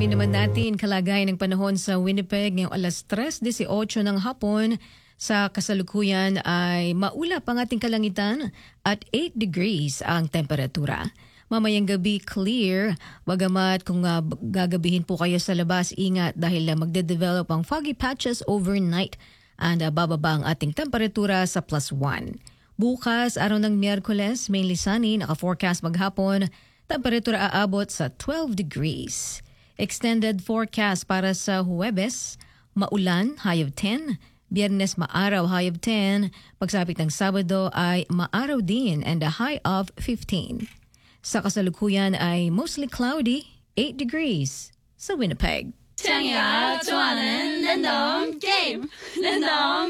Alamin naman natin kalagayan ng panahon sa Winnipeg ngayong alas 3:18 ng hapon. Sa kasalukuyan ay maulap ang ating kalangitan at 8 degrees ang temperatura. Mamayang gabi clear, bagamat kung gagabihin po kayo sa labas, ingat dahil magde-develop ang foggy patches overnight and bababa ang ating temperatura sa +1. Bukas, araw ng Miyerkules, mainly sunny, naka-forecast maghapon, temperatura aabot sa 12 degrees. Extended forecast para sa Huwebes, maulan, high of 10. Biyernes maaraw, high of 10. Pagsapit ng Sabado ay maaraw din and a high of 15. Sa kasalukuyan ay mostly cloudy, 8 degrees sa Winnipeg. 想要做人能懂 game，能懂